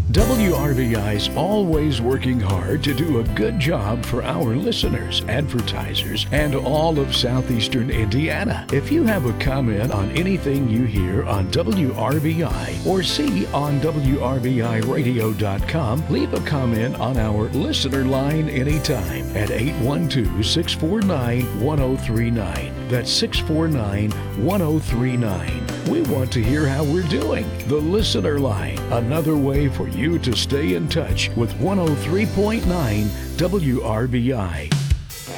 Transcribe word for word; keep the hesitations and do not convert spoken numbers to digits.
W R B I's always working hard to do a good job for our listeners, advertisers, and all of southeastern Indiana. If you have a comment on anything you hear on W R B I or see on W R B I radio dot com, leave a comment on our listener line anytime at eight one two, six four nine, one zero three nine. That's six four nine, one zero three nine. We want to hear how we're doing. The listener line, another way for you to stay in touch with one oh three point nine W R B I.